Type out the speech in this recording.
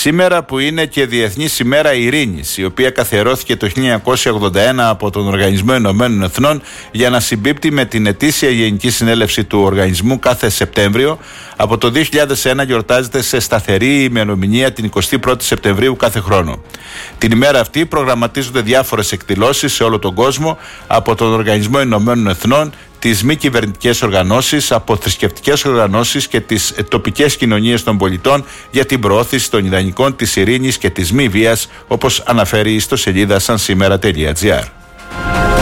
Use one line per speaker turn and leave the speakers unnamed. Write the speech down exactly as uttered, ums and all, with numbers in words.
Σήμερα που είναι και Διεθνής ημέρα Ειρήνης, η οποία καθιερώθηκε το χίλια εννιακόσια ογδόντα ένα από τον Οργανισμό Ηνωμένων Εθνών για να συμπίπτει με την ετήσια Γενική Συνέλευση του Οργανισμού κάθε Σεπτέμβριο, από το δύο χιλιάδες ένα γιορτάζεται σε σταθερή ημερομηνία την εικοστή πρώτη Σεπτεμβρίου κάθε χρόνο. Την ημέρα αυτή προγραμματίζονται διάφορες εκδηλώσεις σε όλο τον κόσμο από τον Οργανισμό Ηνωμένων Εθνών, τις μη κυβερνητικές οργανώσεις, από θρησκευτικές οργανώσεις και τις τοπικές κοινωνίες των πολιτών για την προώθηση των ιδανικών της ειρήνης και της μη βίας, όπως αναφέρει η ιστοσελίδα σαν σήμερα τελεία τζι άρ.